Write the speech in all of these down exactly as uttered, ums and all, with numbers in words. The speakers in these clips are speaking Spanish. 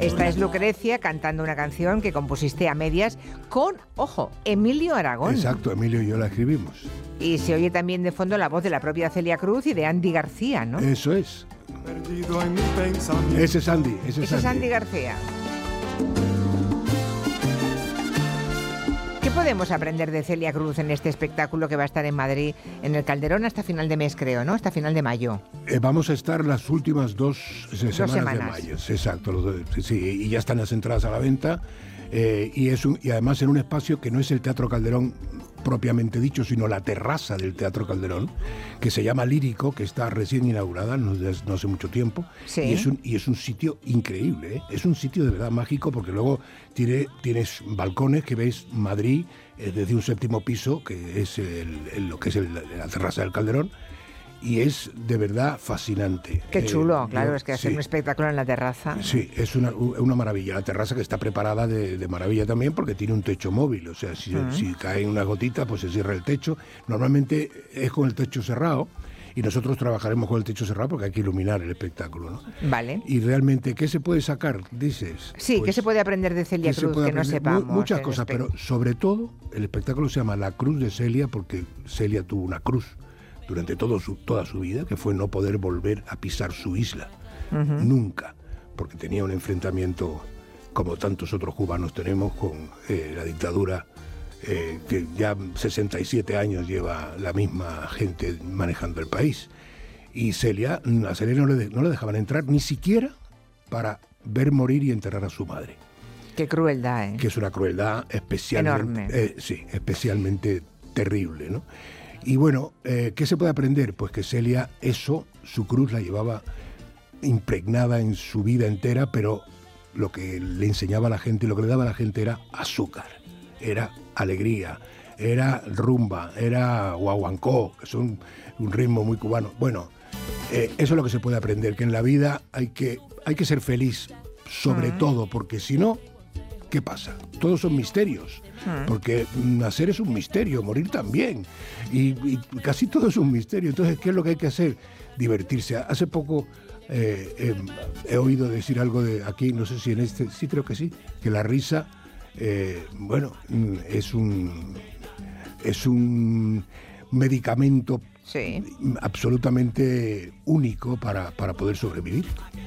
Esta es Lucrecia cantando una canción que compusiste a medias con, ojo, Emilio Aragón. Exacto, Emilio y yo la escribimos. Y se oye también de fondo la voz de la propia Celia Cruz y de Andy García, ¿no? Eso es. Ese es Andy. Ese es, Ese es Andy García. ¿Qué podemos aprender de Celia Cruz en este espectáculo que va a estar en Madrid, en el Calderón, hasta final de mes, creo, ¿no? Hasta final de mayo. Eh, vamos a estar las últimas dos, eh, semanas, dos semanas de mayo. Exacto. Los, sí, y ya están las entradas a la venta. Eh, y, es un, y además en un espacio que no es el Teatro Calderón propiamente dicho, sino la terraza del Teatro Calderón, que se llama Lírico, que está recién inaugurada, no, no hace mucho tiempo. Sí. Y, es un, y es un sitio increíble, ¿eh? Es un sitio de verdad mágico, porque luego tiene, tienes balcones que ves Madrid eh, desde un séptimo piso, que es el, el, lo que es el, la terraza del Calderón, y es de verdad fascinante. Qué chulo, eh, claro, yo, es que hacer sí. un espectáculo en la terraza. Sí, es una, una maravilla. La terraza que está preparada de, de maravilla también porque tiene un techo móvil, o sea, si, uh-huh. si cae una gotita, pues se cierra el techo. Normalmente es con el techo cerrado y nosotros trabajaremos con el techo cerrado porque hay que iluminar el espectáculo, ¿no? Vale. Y realmente, ¿qué se puede sacar, dices? Sí, pues, ¿qué se puede aprender de Celia Cruz que no sepamos? Muchas cosas, pero sobre todo el espectáculo se llama La Cruz de Celia porque Celia tuvo una cruz durante todo su, toda su vida, que fue no poder volver a pisar su isla. Uh-huh. Nunca, porque tenía un enfrentamiento, como tantos otros cubanos tenemos, con eh, la dictadura, eh, que ya sesenta y siete años lleva la misma gente manejando el país. Y Celia, a Celia no le, no le dejaban entrar ni siquiera para ver morir y enterrar a su madre. Qué crueldad, ¿eh? Que es una crueldad especialmente, enorme. Eh, sí, especialmente terrible, ¿no? Y bueno, eh, ¿qué se puede aprender? Pues que Celia eso, su cruz la llevaba impregnada en su vida entera, pero lo que le enseñaba a la gente, lo que le daba a la gente era azúcar, era alegría, era rumba, era guaguancó, que es un, un ritmo muy cubano. Bueno, eh, eso es lo que se puede aprender, que en la vida hay que, hay que ser feliz, sobre uh-huh. todo, porque si no, ¿qué pasa? Todos son misterios, uh-huh. porque nacer es un misterio, morir también, y, y casi todo es un misterio. Entonces, ¿qué es lo que hay que hacer? Divertirse. Hace poco eh, eh, he oído decir algo de aquí, no sé si en este, sí creo que sí, que la risa, eh, bueno, es un, es un medicamento sí. absolutamente único para, para poder sobrevivir.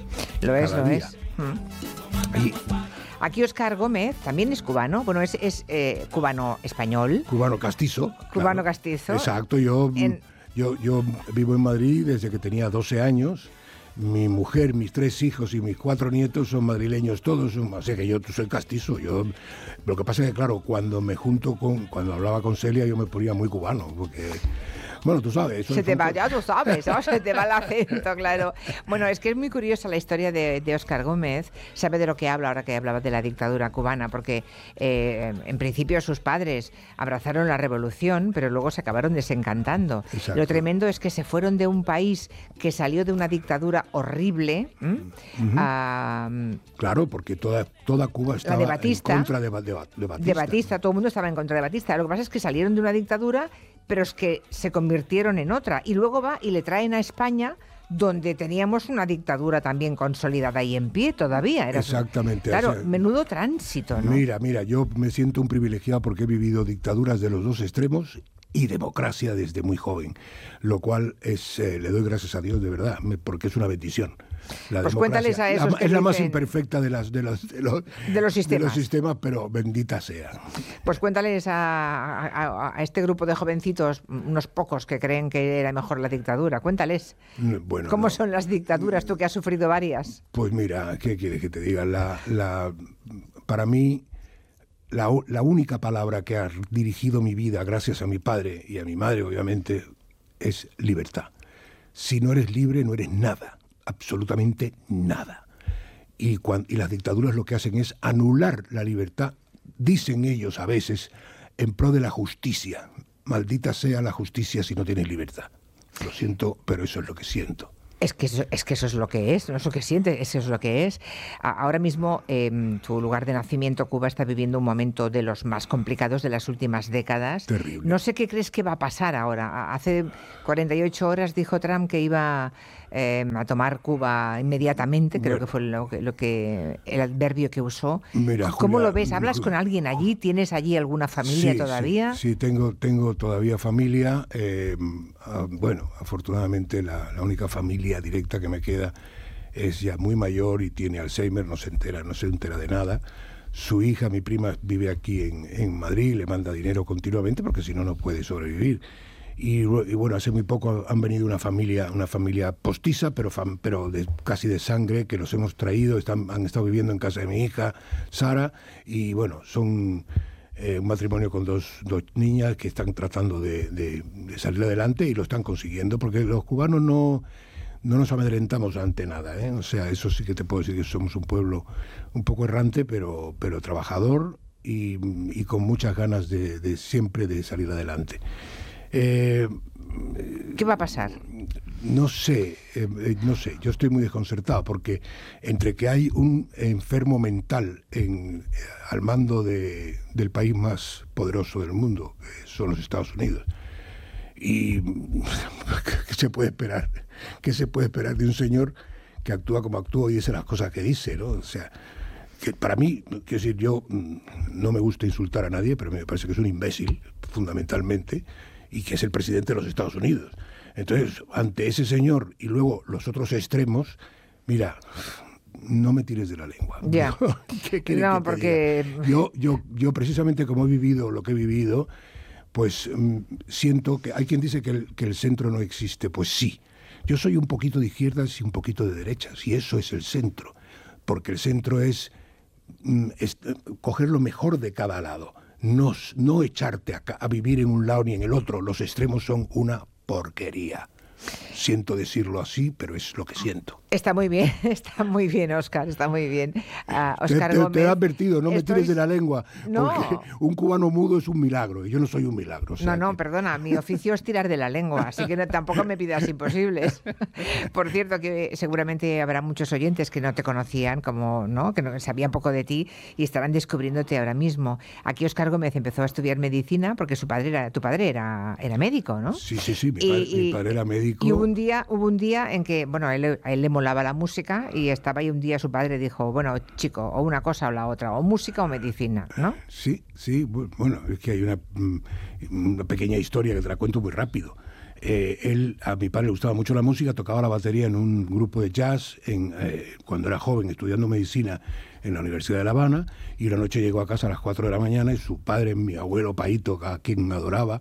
Lo es, Cada lo día. es. Uh-huh. Y, Aquí Óscar Gómez también es cubano, bueno, es, es eh, cubano-español. Cubano castizo. Cubano claro. castizo. Exacto, yo, en... yo, yo vivo en Madrid desde que tenía doce años. Mi mujer, mis tres hijos y mis cuatro nietos son madrileños todos, son, o sea que yo soy castizo. Yo, lo que pasa es que, claro, cuando me junto con, cuando hablaba con Celia, yo me ponía muy cubano, porque... Bueno, tú sabes. Se te va, ya tú sabes, ¿no? Se te va el acento, claro. Bueno, es que es muy curiosa la historia de, de Óscar Gómez. Sabe de lo que habla ahora que hablaba de la dictadura cubana, porque eh, en principio sus padres abrazaron la revolución, pero luego se acabaron desencantando. Exacto. Lo tremendo es que se fueron de un país que salió de una dictadura horrible. Uh-huh. a, claro, porque toda, toda Cuba estaba de Batista, en contra de, de, de Batista. De Batista, todo el mundo estaba en contra de Batista. Lo que pasa es que salieron de una dictadura, pero es que se convirtieron en otra. Y luego va y le traen a España, donde teníamos una dictadura también consolidada y en pie todavía. Era Exactamente. Claro, o sea, menudo tránsito, ¿no? Mira, mira, yo me siento un privilegiado porque he vivido dictaduras de los dos extremos y democracia desde muy joven, lo cual es eh, le doy gracias a Dios de verdad, me, porque es una bendición. La pues cuéntales a esos la, que es la dicen, más imperfecta de las de los de los, de los sistemas, de los sistemas, pero bendita sea. Pues cuéntales a, a, a este grupo de jovencitos, unos pocos que creen que era mejor la dictadura. Cuéntales. Bueno, ¿Cómo no. son las dictaduras, tú que has sufrido varias? Pues mira, ¿qué quieres que te diga? La, la, para mí, la, la única palabra que ha dirigido mi vida, gracias a mi padre y a mi madre, obviamente, es libertad. Si no eres libre, no eres nada. Absolutamente nada. Y, cuando, y las dictaduras lo que hacen es anular la libertad, dicen ellos a veces, en pro de la justicia. Maldita sea la justicia si no tienes libertad. Lo siento, pero eso es lo que siento. Es que, eso, es que eso es lo que es, no es lo que sientes, eso es lo que es. Ahora mismo, eh, tu lugar de nacimiento, Cuba, está viviendo un momento de los más complicados de las últimas décadas. Terrible. No sé qué crees que va a pasar ahora. Hace cuarenta y ocho horas dijo Trump que iba eh, a tomar Cuba inmediatamente, creo Bueno. que fue lo que, lo que el adverbio que usó. Mira, ¿Cómo Julia, lo ves? ¿Hablas con alguien allí? ¿Tienes allí alguna familia sí, todavía? Sí, sí, tengo, tengo todavía familia. Eh, ah, bueno, afortunadamente la, la única familia directa que me queda es ya muy mayor y tiene Alzheimer, no se entera, no se entera de nada. Su hija, mi prima, vive aquí en, en Madrid, le manda dinero continuamente porque si no, no puede sobrevivir. Y, y bueno, hace muy poco han venido una familia, una familia postiza, pero, fam, pero de, casi de sangre, que los hemos traído, están, han estado viviendo en casa de mi hija, Sara, y bueno, son eh, un matrimonio con dos, dos niñas que están tratando de, de, de salir adelante y lo están consiguiendo, porque los cubanos no... No nos amedrentamos ante nada, ¿eh? O sea, eso sí que te puedo decir que somos un pueblo un poco errante, pero, pero trabajador y, y con muchas ganas de, de siempre de salir adelante. Eh, ¿Qué va a pasar? No sé, eh, no sé, yo estoy muy desconcertado porque entre que hay un enfermo mental en, al mando de, del país más poderoso del mundo, que son los Estados Unidos, y ¿qué se puede esperar? ¿Qué se puede esperar de un señor que actúa como actúa y dice las cosas que dice, ¿no? O sea, que para mí, quiero decir, yo no me gusta insultar a nadie, pero me parece que es un imbécil, fundamentalmente, y que es el presidente de los Estados Unidos. Entonces, ante ese señor y luego los otros extremos, mira, no me tires de la lengua. Ya. ¿Qué quieres No, que te porque... diga? Yo, yo, yo precisamente como he vivido lo que he vivido, pues mm, siento que hay quien dice que el, que el centro no existe. Pues sí, yo soy un poquito de izquierdas y un poquito de derechas, y eso es el centro, porque el centro es, mm, es coger lo mejor de cada lado, no, no echarte a, a vivir en un lado ni en el otro. Los extremos son una porquería. Siento decirlo así, pero es lo que siento. Está muy bien, está muy bien, Óscar, está muy bien. Uh, Óscar te, te, Gómez, te he advertido, no me estoy... tires de la lengua, no. porque un cubano mudo es un milagro, y yo no soy un milagro. O sea no, no, que... perdona, mi oficio es tirar de la lengua, así que no, tampoco me pidas imposibles. Por cierto, que seguramente habrá muchos oyentes que no te conocían, como no, que no sabían poco de ti y estarán descubriéndote ahora mismo. Aquí Óscar Gómez empezó a estudiar medicina porque su padre era, tu padre era, era médico, ¿no? Sí, sí, sí, mi, y, padre, y, mi padre era médico. Y hubo un día, hubo un día en que, bueno, a él, a él le molaba la música y estaba ahí un día su padre dijo, bueno, chico, o una cosa o la otra, o música o medicina, ¿no? Sí, sí, bueno, es que hay una, una pequeña historia que te la cuento muy rápido. Eh, él, a mi padre le gustaba mucho la música, tocaba la batería en un grupo de jazz en, eh, cuando era joven, estudiando medicina en la Universidad de La Habana, y una noche llegó a casa a las cuatro de la mañana y su padre, mi abuelo Paito, a quien me adoraba,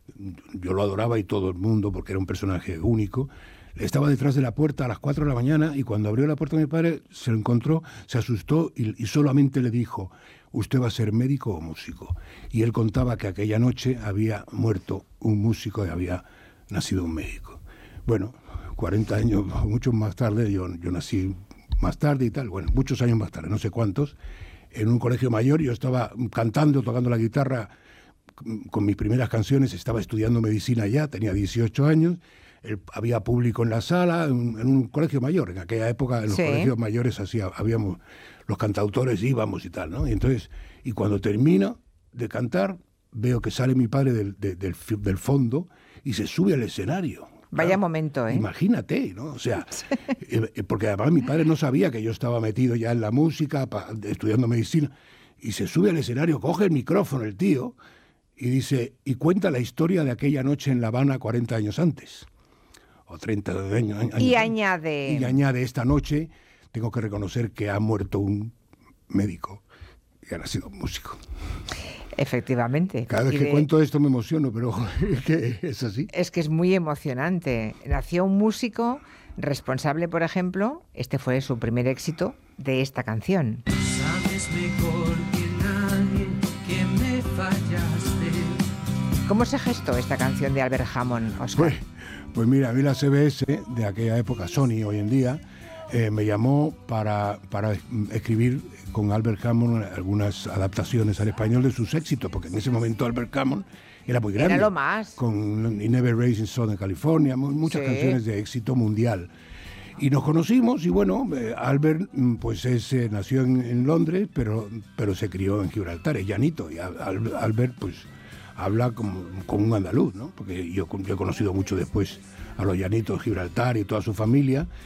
yo lo adoraba y todo el mundo porque era un personaje único, estaba detrás de la puerta a las cuatro de la mañana y cuando abrió la puerta mi padre se lo encontró, se asustó y, y solamente le dijo, ¿usted va a ser médico o músico? Y él contaba que aquella noche había muerto un músico y había nacido un médico. Bueno, cuarenta años, muchos más tarde, yo, yo nací más tarde y tal, bueno, muchos años más tarde, no sé cuántos, en un colegio mayor yo estaba cantando, tocando la guitarra con mis primeras canciones, estaba estudiando medicina ya, tenía dieciocho años, el, había público en la sala, en, en un colegio mayor, en aquella época en los sí. colegios mayores hacía, habíamos, los cantautores íbamos y tal, ¿no? Y entonces, y cuando termino de cantar, veo que sale mi padre del, del, del, del fondo y se sube al escenario. Vaya claro, momento, ¿eh? Imagínate, ¿no? O sea, eh, porque además mi padre no sabía que yo estaba metido ya en la música, pa, estudiando medicina, y se sube al escenario, coge el micrófono el tío y dice, y cuenta la historia de aquella noche en La Habana cuarenta años antes, o treinta años, años y antes. añade... Y añade, esta noche tengo que reconocer que ha muerto un médico y ha nacido un músico. Efectivamente. Cada vez y que de... cuento esto me emociono, pero es que es así. Es que es muy emocionante. Nació un músico responsable, por ejemplo, este fue su primer éxito de esta canción. Sabes mejor que nadie que me fallaste. ¿Cómo se gestó esta canción de Albert Hammond, Óscar? Pues, pues mira, a mí la C B S de aquella época, Sony hoy en día, eh, me llamó para, para escribir con Albert Hammond algunas adaptaciones al español de sus éxitos, porque en ese momento Albert Hammond era muy grande. Era lo más. Con It Never Rains in Southern California, muchas sí. canciones de éxito mundial. Y nos conocimos y bueno, eh, Albert pues es, eh, nació en, en Londres, pero, pero se crió en Gibraltar, es llanito. Y Al, Albert pues habla como, como un andaluz, ¿no? Porque yo, yo he conocido mucho después a los llanitos de Gibraltar y toda su familia,